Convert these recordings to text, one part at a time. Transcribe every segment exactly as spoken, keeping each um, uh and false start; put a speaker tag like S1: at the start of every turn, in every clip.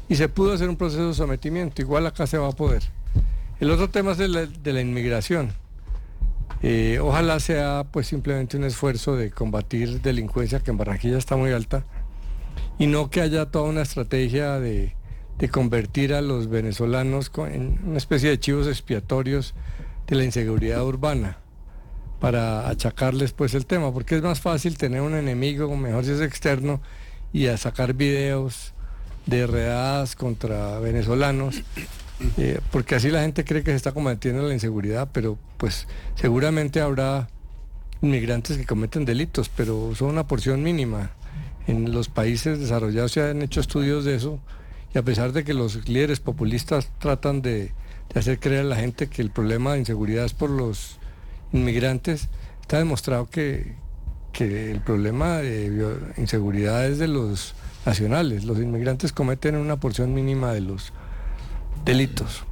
S1: y se pudo hacer un proceso de sometimiento, igual acá se va a poder. El otro tema es de la, de la inmigración. Eh, ojalá sea pues simplemente un esfuerzo de combatir delincuencia, que en Barranquilla está muy alta, y no que haya toda una estrategia de, de convertir a los venezolanos en una especie de chivos expiatorios de la inseguridad urbana, para achacarles pues el tema, porque es más fácil tener un enemigo, mejor si es externo, y a sacar videos de redadas contra venezolanos, eh, porque así la gente cree que se está combatiendo la inseguridad, pero pues seguramente habrá inmigrantes que cometen delitos, pero son una porción mínima. En los países desarrollados se han hecho estudios de eso, y a pesar de que los líderes populistas tratan de, de hacer creer a la gente que el problema de inseguridad es por los inmigrantes, está demostrado que, que el problema de inseguridad es de los nacionales. Los inmigrantes cometen una porción mínima de los delitos.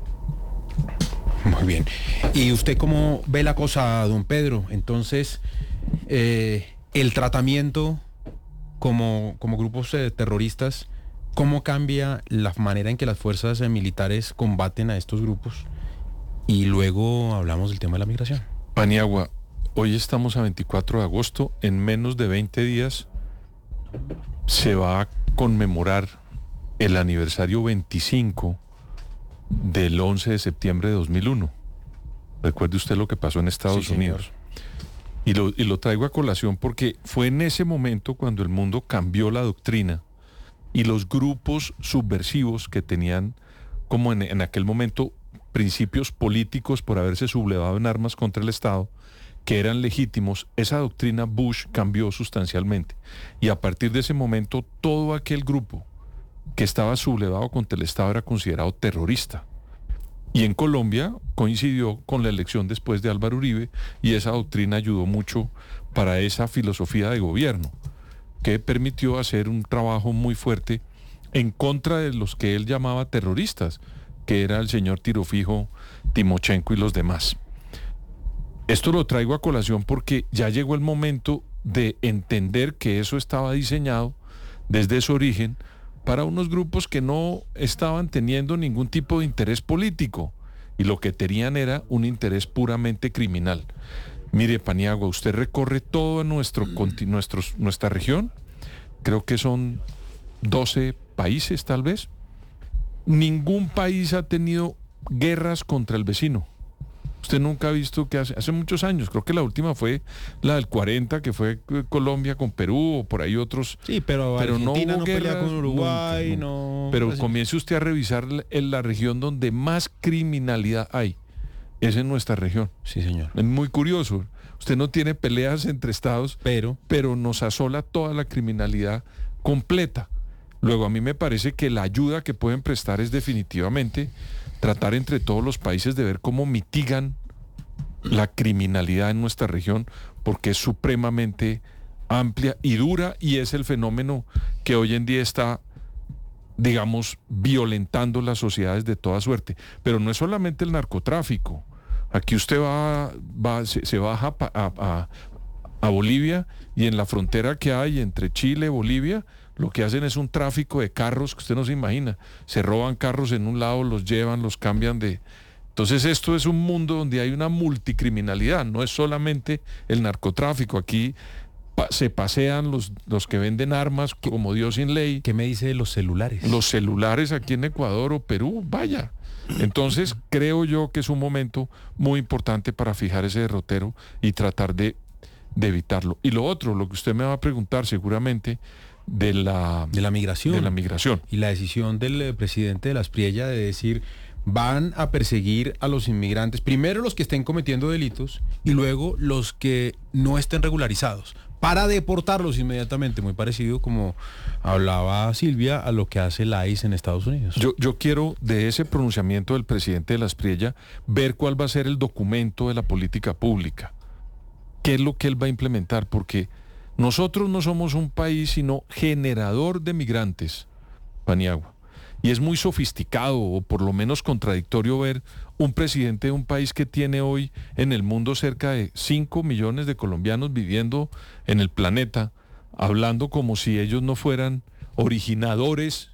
S2: Muy bien. ¿Y usted cómo ve la cosa, don Pedro? Entonces, eh, el tratamiento como, como grupos eh, terroristas, ¿cómo cambia la manera en que las fuerzas eh, militares combaten a estos grupos? Y luego hablamos del tema de la migración.
S3: Paniagua, hoy estamos a veinticuatro de agosto, en menos de veinte días se va a conmemorar el aniversario veinticinco del once de septiembre de dos mil uno. Recuerde usted lo que pasó en Estados
S2: Sí,
S3: Unidos. Y lo, y lo traigo a colación porque fue en ese momento cuando el mundo cambió la doctrina y los grupos subversivos que tenían, como en, en aquel momento, principios políticos por haberse sublevado en armas contra el Estado, que eran legítimos, esa doctrina Bush cambió sustancialmente. Y a partir de ese momento, todo aquel grupo que estaba sublevado contra el Estado era considerado terrorista. Y en Colombia coincidió con la elección después de Álvaro Uribe, y esa doctrina ayudó mucho para esa filosofía de gobierno, que permitió hacer un trabajo muy fuerte en contra de los que él llamaba terroristas, que era el señor Tirofijo, Timochenko y los demás. Esto lo traigo a colación porque ya llegó el momento de entender que eso estaba diseñado desde su origen para unos grupos que no estaban teniendo ningún tipo de interés político, y lo que tenían era un interés puramente criminal. Mire, Paniagua, usted recorre toda nuestro, nuestros, nuestra región, creo que son doce países tal vez. Ningún país ha tenido guerras contra el vecino. Usted nunca ha visto que hace, hace muchos años, creo que la última fue la del cuarenta, que fue Colombia con Perú, o por ahí otros.
S2: Sí, pero, pero Argentina no, no pelea con Uruguay, nunca, no.
S3: Pero
S2: así.
S3: Comience usted a revisar en la región donde más criminalidad hay. Es en nuestra región.
S2: Sí, señor.
S3: Es muy curioso. Usted no tiene peleas entre estados,
S2: pero,
S3: pero nos asola toda la criminalidad completa. Luego, a mí me parece que la ayuda que pueden prestar es definitivamente tratar entre todos los países de ver cómo mitigan la criminalidad en nuestra región, porque es supremamente amplia y dura, y es el fenómeno que hoy en día está, digamos, violentando las sociedades de toda suerte. Pero no es solamente el narcotráfico. Aquí usted va, va se, se baja a, a, a Bolivia, y en la frontera que hay entre Chile y Bolivia, lo que hacen es un tráfico de carros que usted no se imagina. Se roban carros en un lado, los llevan, los cambian de... Entonces esto es un mundo donde hay una multicriminalidad, no es solamente el narcotráfico. Aquí pa- se pasean los, los que venden armas como Dios sin ley.
S2: ¿Qué me dice de los celulares?
S3: Los celulares aquí en Ecuador o Perú, vaya. Entonces creo yo que es un momento muy importante para fijar ese derrotero y tratar de, de evitarlo. Y lo otro, lo que usted me va a preguntar seguramente, de la,
S2: de la migración.
S3: De la migración.
S2: Y la decisión del eh, presidente de la Aspriella de decir, van a perseguir a los inmigrantes, primero los que estén cometiendo delitos y luego los que no estén regularizados, para deportarlos inmediatamente, muy parecido, como hablaba Silvia, a lo que hace la I C E en Estados Unidos.
S3: Yo, yo quiero, de ese pronunciamiento del presidente de la Aspriella, ver cuál va a ser el documento de la política pública. ¿Qué es lo que él va a implementar? Porque nosotros no somos un país sino generador de migrantes, Paniagua. Y es muy sofisticado, o por lo menos contradictorio, ver un presidente de un país que tiene hoy en el mundo cerca de cinco millones de colombianos viviendo en el planeta, hablando como si ellos no fueran originadores